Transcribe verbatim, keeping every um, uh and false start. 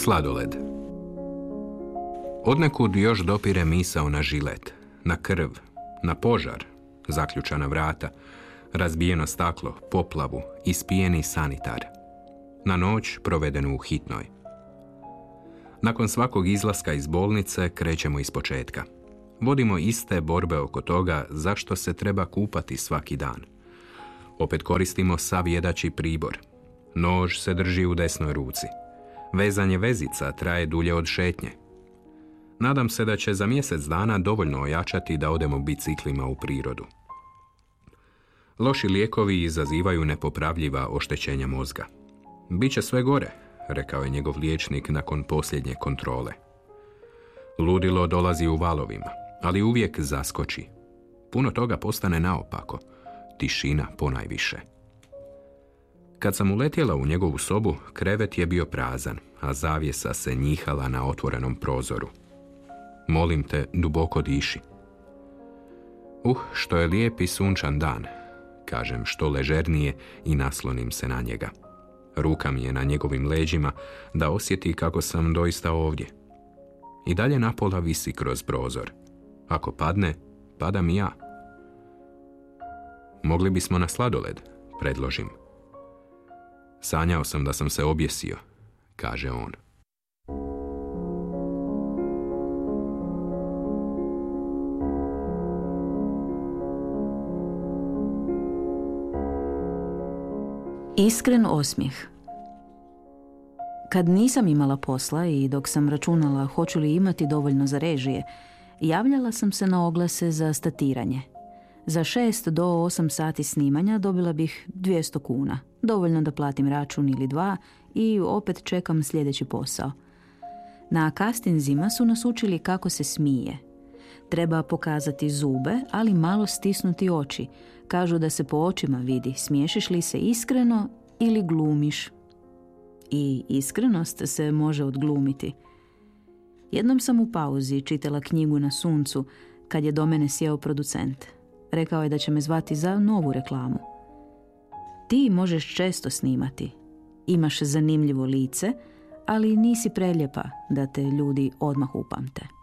Sladoled. Odnekud još dopire misao na žilet, na krv, na požar, zaključana vrata, razbijeno staklo, poplavu, ispijeni sanitar. Na noć provedenu u hitnoj. Nakon svakog izlaska iz bolnice krećemo iz početka. Vodimo iste borbe oko toga zašto se treba kupati svaki dan. Opet koristimo sav jedači pribor. Nož se drži u desnoj ruci. Vezanje vezica traje dulje od šetnje. Nadam se da će za mjesec dana dovoljno ojačati da odemo biciklima u prirodu. Loši lijekovi izazivaju nepopravljiva oštećenja mozga. Biće sve gore, rekao je njegov liječnik nakon posljednje kontrole. Ludilo dolazi u valovima, ali uvijek zaskoči. Puno toga postane naopako. Tišina ponajviše. Kad sam uletjela u njegovu sobu, krevet je bio prazan, a zavjesa se njihala na otvorenom prozoru. Molim te, duboko diši. Uh, što je lijep i sunčan dan, kažem što ležernije i naslonim se na njega. Ruka mi je na njegovim leđima da osjeti kako sam doista ovdje. I dalje napola visi kroz prozor. Ako padne, padam i ja. Mogli bismo na sladoled, predložim. Sanjao sam da sam se objesio, kaže on. Iskren osmijeh. Kad nisam imala posla i dok sam računala hoću li imati dovoljno za režije, javljala sam se na oglase za statiranje. Za šest do osam sati snimanja dobila bih dvjesto kuna, dovoljno da platim račun ili dva i opet čekam sljedeći posao. Na castingzima su nas učili kako se smije. Treba pokazati zube, ali malo stisnuti oči. Kažu da se po očima vidi smiješiš li se iskreno ili glumiš. I iskrenost se može odglumiti. Jednom sam u pauzi čitala knjigu Na suncu kad je do mene sjeo producent. Rekao je da će me zvati za novu reklamu. Ti možeš često snimati. Imaš zanimljivo lice, ali nisi preljepa da te ljudi odmah upamte.